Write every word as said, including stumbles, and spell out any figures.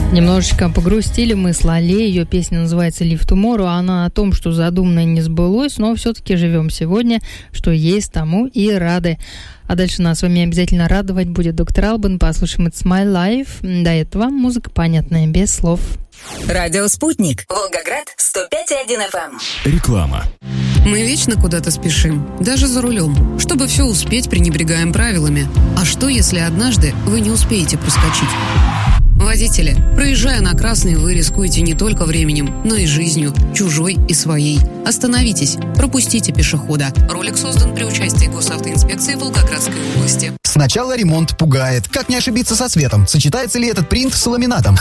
Немножечко погрустили мы с Лале. Ее песня называется «Live Tomorrow». Она о том, что задуманное не сбылось, но все-таки живем сегодня, что есть, тому и рады. А дальше нас с вами обязательно радовать будет доктор Албан. Послушаем «It's My Life». До этого музыка понятная, без слов. Радио «Спутник». Волгоград, сто пять и один эф эм. Реклама. Мы вечно куда-то спешим, даже за рулем. Чтобы все успеть, пренебрегаем правилами. А что, если однажды вы не успеете проскочить? Водители, проезжая на красный, вы рискуете не только временем, но и жизнью, чужой и своей. Остановитесь, пропустите пешехода. Ролик создан при участии Госавтоинспекции Волгоградской области. Сначала ремонт пугает. Как не ошибиться со светом? Сочетается ли этот принт с ламинатом?